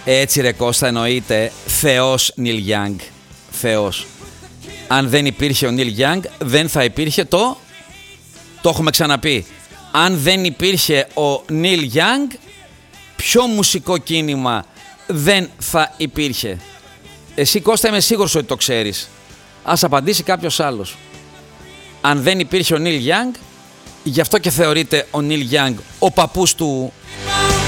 Έτσι ρε Κώστα, εννοείται Θεός Νίλ Γιάνγκ. Θεός. Αν δεν υπήρχε ο Νίλ Γιάνγκ, δεν θα υπήρχε το έχουμε ξαναπεί. Αν δεν υπήρχε ο Νίλ Γιάνγκ, ποιο μουσικό κίνημα δεν θα υπήρχε? Εσύ Κώστα είμαι σίγουρος ότι το ξέρεις. Ας απαντήσει κάποιος άλλος. Αν δεν υπήρχε ο Νίλ Γιάνγκ, γι' αυτό και θεωρείται ο Νίλ Γιάνγκ ο παππούς του